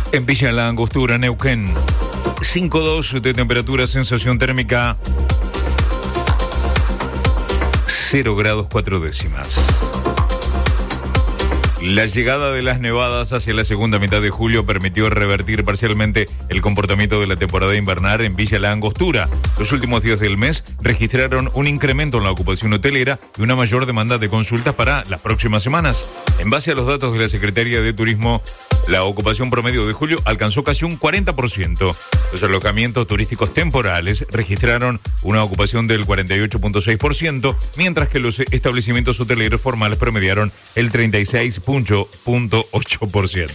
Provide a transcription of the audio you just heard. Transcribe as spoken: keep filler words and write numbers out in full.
En Villa La Angostura, Neuquén, cinco coma dos de temperatura, sensación térmica cero grados cuatro décimas. La llegada de las nevadas hacia la segunda mitad de julio permitió revertir parcialmente el comportamiento de la temporada invernal en Villa La Angostura. Los últimos días del mes registraron un incremento en la ocupación hotelera y una mayor demanda de consultas para las próximas semanas. En base a los datos de la Secretaría de Turismo, la ocupación promedio de julio alcanzó casi un cuarenta por ciento. Los alojamientos turísticos temporales registraron una ocupación del cuarenta y ocho punto seis por ciento, mientras que los establecimientos hoteleros formales promediaron el treinta y seis punto ocho por ciento.